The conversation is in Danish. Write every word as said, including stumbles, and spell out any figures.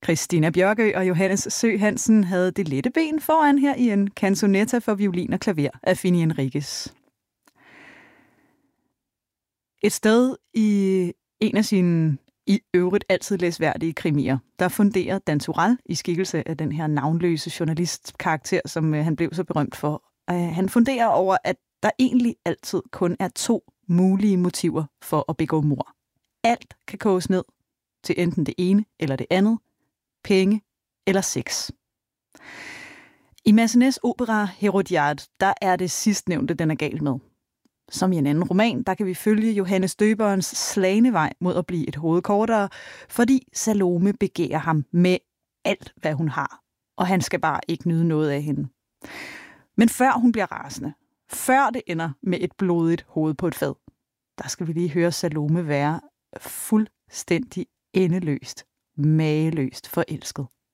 Christina Bjørkø og Johannes Sø Hansen havde det lette ben foran her i en canzonetta for violin og klaver af Fini Enriquez. Et sted i en af sine i øvrigt altid læsværdige krimier, der funderer Dan Turèll i skikkelse af den her navnløse journalistkarakter, som øh, han blev så berømt for. Uh, han funderer over, at der egentlig altid kun er to mulige motiver for at begå mord. Alt kan koges ned til enten det ene eller det andet, penge eller sex. I Massenets opera Hérodiade, der er det sidstnævnte, den er galt med. Som i en anden roman, der kan vi følge Johannes Døberens slagne vej mod at blive et hoved kortere, fordi Salome begærer ham med alt, hvad hun har, og han skal bare ikke nyde noget af hende. Men før hun bliver rasende, før det ender med et blodigt hoved på et fad, der skal vi lige høre Salome være fuldstændig endeløst, mageløst forelsket